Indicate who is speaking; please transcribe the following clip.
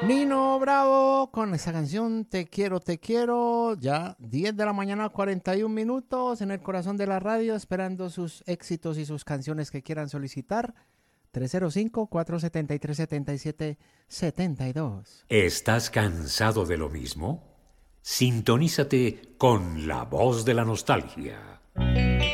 Speaker 1: Nino Bravo con esa canción Te quiero, te quiero. Ya 10 de la mañana, 41 minutos en el corazón de la radio, esperando sus éxitos y sus canciones que quieran solicitar. 305-473-7772.
Speaker 2: ¿Estás cansado de lo mismo? Sintonízate con La Voz de la Nostalgia.